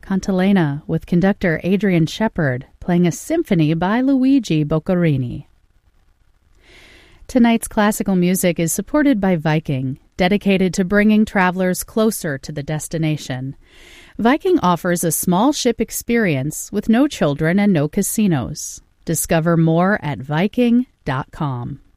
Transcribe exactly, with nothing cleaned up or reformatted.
Cantilena with conductor Adrian Shepard playing a symphony by Luigi Boccherini. Tonight's classical music is supported by Viking, dedicated to bringing travelers closer to the destination. Viking offers a small ship experience with no children and no casinos. Discover more at viking dot com.